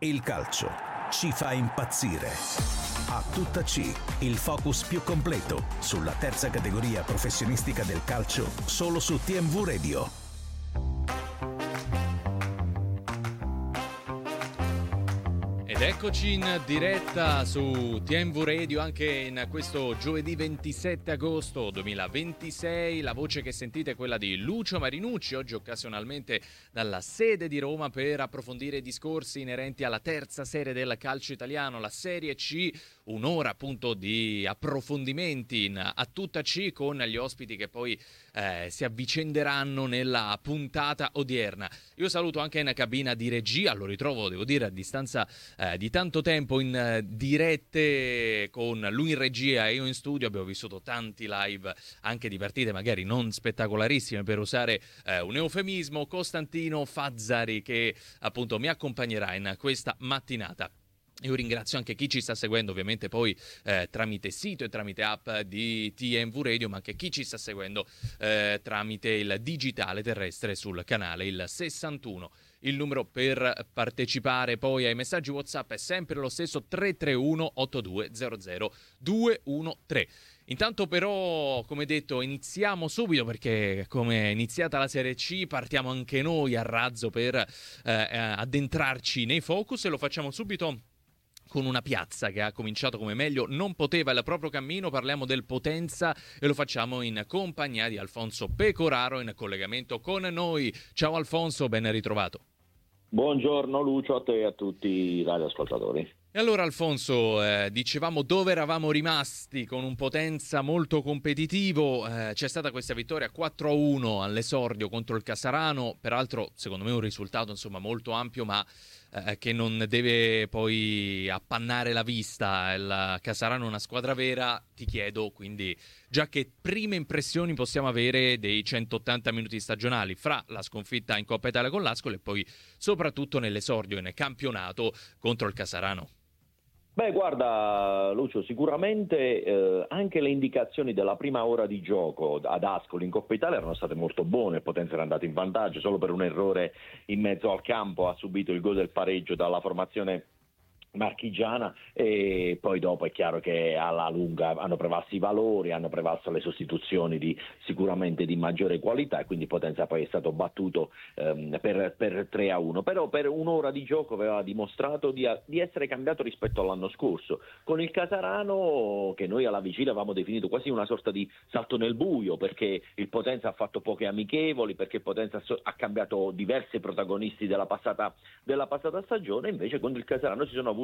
Il calcio ci fa impazzire. A tutta C, il focus più completo sulla terza categoria professionistica del calcio, solo su TMV Radio. Ed eccoci in diretta su TMV Radio anche in questo giovedì 27 agosto 2026. La voce che sentite è quella di Lucio Marinucci, oggi occasionalmente dalla sede di Roma per approfondire discorsi inerenti alla terza serie del calcio italiano, la Serie C. Un'ora appunto di approfondimenti a tutta C con gli ospiti che poi si avvicenderanno nella puntata odierna. Io saluto anche in cabina di regia, lo ritrovo, devo dire, a distanza di tanto tempo in dirette con lui in regia e io in studio. Abbiamo vissuto tanti live anche di partite magari non spettacolarissime, per usare un eufemismo. Costantino Fazzari che appunto mi accompagnerà in questa mattinata. Io ringrazio anche chi ci sta seguendo ovviamente poi tramite sito e tramite app di TMV Radio, ma anche chi ci sta seguendo tramite il digitale terrestre sul canale il 61. Il numero per partecipare poi ai messaggi WhatsApp è sempre lo stesso, 331 8200 213. Intanto però, come detto, iniziamo subito perché come è iniziata la Serie C partiamo anche noi a razzo per addentrarci nei focus, e lo facciamo subito con una piazza che ha cominciato come meglio non poteva il proprio cammino. Parliamo del Potenza e lo facciamo in compagnia di Alfonso Pecoraro in collegamento con noi. Ciao Alfonso, ben ritrovato. Buongiorno Lucio, a te e a tutti i radioascoltatori. E allora Alfonso, dicevamo dove eravamo rimasti con un Potenza molto competitivo. C'è stata questa vittoria 4-1 all'esordio contro il Casarano, peraltro secondo me un risultato insomma molto ampio, ma che non deve poi appannare la vista. Il Casarano è una squadra vera. Ti chiedo quindi già che prime impressioni possiamo avere dei 180 minuti stagionali fra la sconfitta in Coppa Italia con l'Ascoli e poi soprattutto nell'esordio in campionato contro il Casarano. Beh, guarda Lucio, sicuramente anche le indicazioni della prima ora di gioco ad Ascoli in Coppa Italia erano state molto buone. Il Potenza era andato in vantaggio, solo per un errore in mezzo al campo ha subito il gol del pareggio dalla formazione marchigiana, e poi dopo è chiaro che alla lunga hanno prevalso i valori, hanno prevalso le sostituzioni sicuramente di maggiore qualità, e quindi Potenza poi è stato battuto per 3-1, però per un'ora di gioco aveva dimostrato di essere cambiato rispetto all'anno scorso, con il Casarano che noi alla vigilia avevamo definito quasi una sorta di salto nel buio, perché il Potenza ha fatto poche amichevoli, perché il Potenza ha cambiato diversi protagonisti della passata stagione. Invece con il Casarano si sono avuti